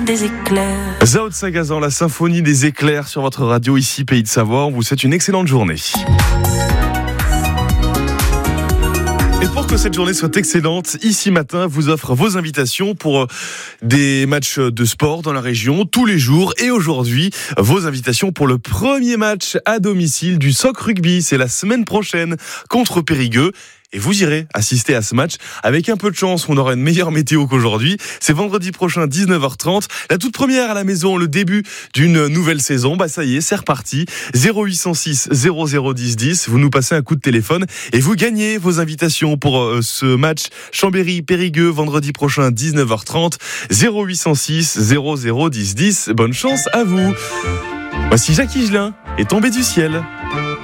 des éclairs. Zao de Sagazan, la symphonie des éclairs sur votre radio, ici Pays de Savoie. On vous souhaite une excellente journée. Et pour que cette journée soit excellente, Ici Matin vous offre vos invitations pour des matchs de sport dans la région tous les jours. Et aujourd'hui, vos invitations pour le premier match à domicile du SOC Rugby. C'est la semaine prochaine contre Périgueux. Et vous irez assister à ce match. Avec un peu de chance, on aura une meilleure météo qu'aujourd'hui. C'est vendredi prochain, 19h30. La toute première à la maison, le début d'une nouvelle saison. Ça y est, c'est reparti. 0806 0010 10. Vous nous passez un coup de téléphone et vous gagnez vos invitations pour ce match Chambéry-Périgueux, vendredi prochain, 19h30. 0806 0010 10. Bonne chance à vous. Voici Jacques Higelin est tombé du ciel.